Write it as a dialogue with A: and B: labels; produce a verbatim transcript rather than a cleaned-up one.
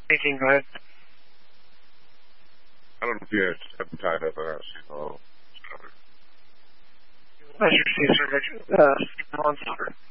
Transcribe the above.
A: Speaking, go ahead.
B: I don't know if you have something tied up or else. Oh,
A: Pleasure to see you, sir. Uh, Stephen Ron Silver.